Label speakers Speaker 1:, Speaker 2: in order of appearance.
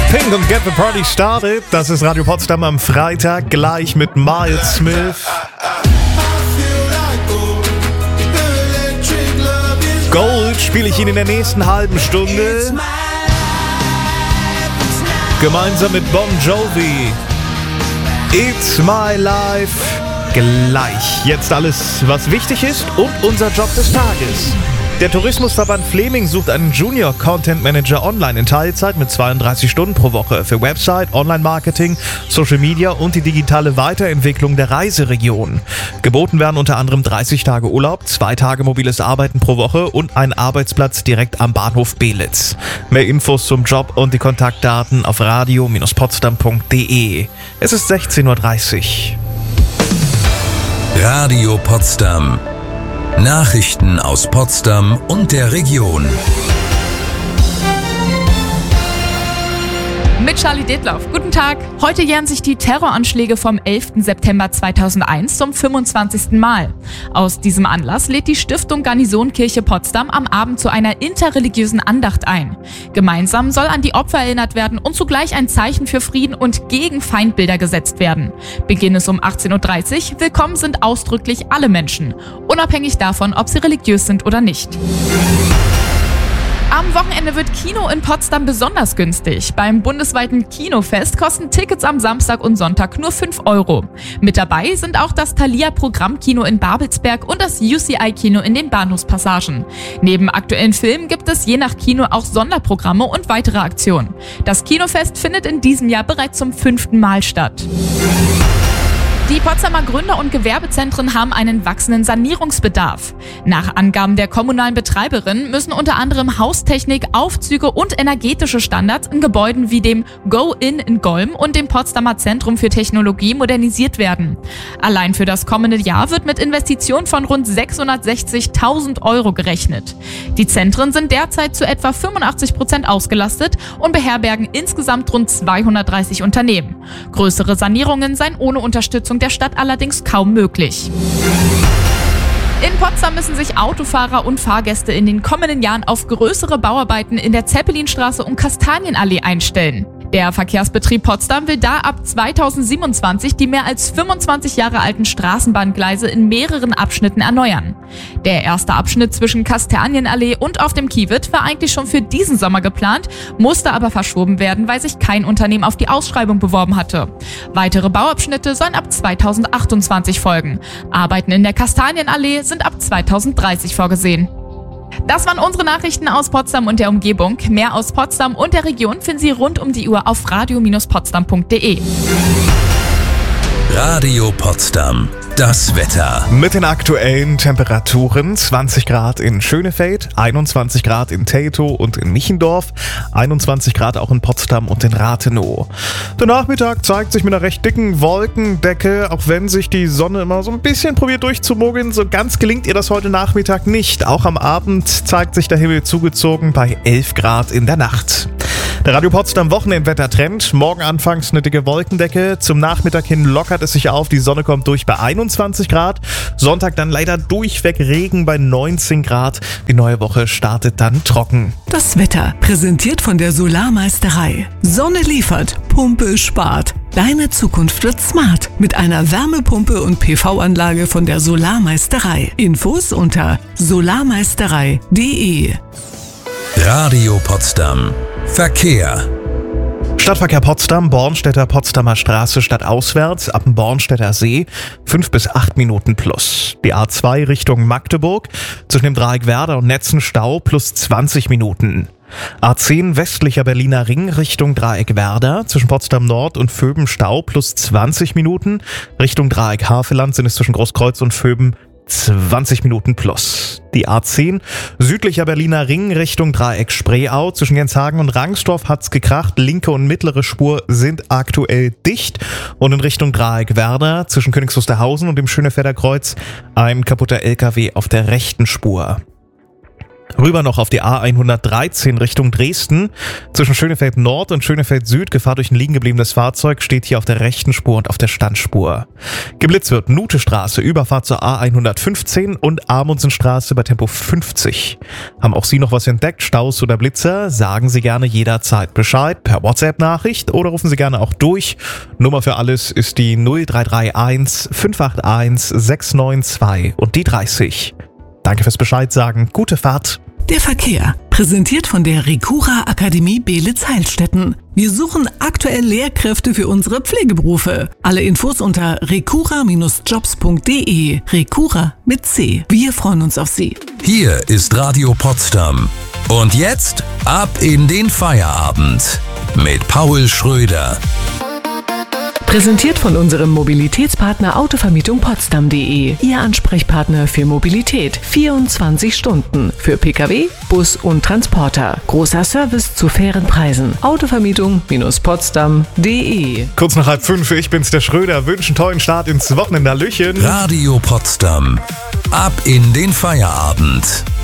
Speaker 1: Pink und Get the Party Started. Das ist Radio Potsdam am Freitag, gleich mit Miles Smith. Gold spiele ich Ihnen in der nächsten halben Stunde. Gemeinsam mit Bon Jovi. It's my life. Gleich. Jetzt alles, was wichtig ist und unser Job des Tages. Der Tourismusverband Fleming sucht einen Junior Content Manager online in Teilzeit mit 32 Stunden pro Woche für Website, Online-Marketing, Social Media und die digitale Weiterentwicklung der Reiseregion. Geboten werden unter anderem 30 Tage Urlaub, 2 Tage mobiles Arbeiten pro Woche und ein Arbeitsplatz direkt am Bahnhof Belitz. Mehr Infos zum Job und die Kontaktdaten auf radio-potsdam.de. Es ist 16:30 Uhr.
Speaker 2: Radio Potsdam. Nachrichten aus Potsdam und der Region.
Speaker 3: Mit Charlie Detloff. Guten Tag. Heute jähren sich die Terroranschläge vom 11. September 2001 zum 25. Mal. Aus diesem Anlass lädt die Stiftung Garnisonkirche Potsdam am Abend zu einer interreligiösen Andacht ein. Gemeinsam soll an die Opfer erinnert werden und zugleich ein Zeichen für Frieden und gegen Feindbilder gesetzt werden. Beginn ist um 18:30 Uhr. Willkommen sind ausdrücklich alle Menschen, unabhängig davon, ob sie religiös sind oder nicht. Am Wochenende wird Kino in Potsdam besonders günstig. Beim bundesweiten Kinofest kosten Tickets am Samstag und Sonntag nur 5 €. Mit dabei sind auch das Thalia Programmkino in Babelsberg und das UCI-Kino in den Bahnhofspassagen. Neben aktuellen Filmen gibt es je nach Kino auch Sonderprogramme und weitere Aktionen. Das Kinofest findet in diesem Jahr bereits zum 5. Mal statt. Die Potsdamer Gründer- und Gewerbezentren haben einen wachsenden Sanierungsbedarf. Nach Angaben der kommunalen Betreiberin müssen unter anderem Haustechnik, Aufzüge und energetische Standards in Gebäuden wie dem Go-In in Golm und dem Potsdamer Zentrum für Technologie modernisiert werden. Allein für das kommende Jahr wird mit Investitionen von rund 660.000 € gerechnet. Die Zentren sind derzeit zu etwa 85% ausgelastet und beherbergen insgesamt rund 230 Unternehmen. Größere Sanierungen seien ohne Unterstützung der Stadt allerdings kaum möglich. In Potsdam müssen sich Autofahrer und Fahrgäste in den kommenden Jahren auf größere Bauarbeiten in der Zeppelinstraße und Kastanienallee einstellen. Der Verkehrsbetrieb Potsdam will da ab 2027 die mehr als 25 Jahre alten Straßenbahngleise in mehreren Abschnitten erneuern. Der erste Abschnitt zwischen Kastanienallee und auf dem Kiewit war eigentlich schon für diesen Sommer geplant, musste aber verschoben werden, weil sich kein Unternehmen auf die Ausschreibung beworben hatte. Weitere Bauabschnitte sollen ab 2028 folgen. Arbeiten in der Kastanienallee sind ab 2030 vorgesehen. Das waren unsere Nachrichten aus Potsdam und der Umgebung. Mehr aus Potsdam und der Region finden Sie rund um die Uhr auf radio-potsdam.de.
Speaker 2: Radio Potsdam. Das Wetter.
Speaker 1: Mit den aktuellen Temperaturen: 20 Grad in Schönefeld, 21 Grad in Teltow und in Michendorf, 21 Grad auch in Potsdam und in Rathenow. Der Nachmittag zeigt sich mit einer recht dicken Wolkendecke, auch wenn sich die Sonne immer so ein bisschen probiert durchzumogeln. So ganz gelingt ihr das heute Nachmittag nicht. Auch am Abend zeigt sich der Himmel zugezogen bei 11 Grad in der Nacht. Der Radio Potsdam Wochenendwettertrend. Morgen anfangs eine dicke Wolkendecke. Zum Nachmittag hin lockert es sich auf. Die Sonne kommt durch bei 21 Grad. Sonntag dann leider durchweg Regen bei 19 Grad. Die neue Woche startet dann trocken.
Speaker 4: Das Wetter präsentiert von der Solarmeisterei. Sonne liefert, Pumpe spart. Deine Zukunft wird smart mit einer Wärmepumpe und PV-Anlage von der Solarmeisterei. Infos unter solarmeisterei.de.
Speaker 2: Radio Potsdam. Verkehr.
Speaker 1: Stadtverkehr Potsdam, Bornstedter Potsdamer Straße stadtauswärts, ab dem Bornstedter See, 5 bis 8 Minuten plus. Die A2 Richtung Magdeburg, zwischen dem Dreieck Werder und Netzenstau plus 20 Minuten. A10 westlicher Berliner Ring Richtung Dreieck Werder, zwischen Potsdam Nord und Vöben Stau plus 20 Minuten. Richtung Dreieck Havelland sind es zwischen Großkreuz und Vöben 20 Minuten plus. Die A10 südlicher Berliner Ring Richtung Dreieck Spreeau, zwischen Genshagen und Rangsdorf hat's gekracht. Linke und mittlere Spur sind aktuell dicht. Und in Richtung Dreieck Werder, zwischen Königs Wusterhausen und dem Schönefelder Kreuz, ein kaputter LKW auf der rechten Spur. Rüber noch auf die A113 Richtung Dresden. Zwischen Schönefeld Nord und Schönefeld Süd, Gefahr durch ein liegen gebliebenes Fahrzeug, steht hier auf der rechten Spur und auf der Standspur. Geblitzt wird Nutestraße, Überfahrt zur A115 und Amundsenstraße bei Tempo 50. Haben auch Sie noch was entdeckt, Staus oder Blitzer? Sagen Sie gerne jederzeit Bescheid per WhatsApp-Nachricht oder rufen Sie gerne auch durch. Nummer für alles ist die 0331 581 692 und die 30. Danke fürs Bescheid sagen. Gute Fahrt.
Speaker 4: Der Verkehr, präsentiert von der Recura Akademie Beelitz-Heilstätten. Wir suchen aktuell Lehrkräfte für unsere Pflegeberufe. Alle Infos unter recura-jobs.de. Recura mit C. Wir freuen uns auf Sie.
Speaker 2: Hier ist Radio Potsdam. Und jetzt ab in den Feierabend mit Paul Schröder.
Speaker 4: Präsentiert von unserem Mobilitätspartner Autovermietung Potsdam.de. Ihr Ansprechpartner für Mobilität. 24 Stunden. Für Pkw, Bus und Transporter. Großer Service zu fairen Preisen. Autovermietung-potsdam.de.
Speaker 1: Kurz nach 4:30, ich bin's, der Schröder. Wünschen tollen Start ins Wochenende. Hallöchen.
Speaker 2: Radio Potsdam. Ab in den Feierabend.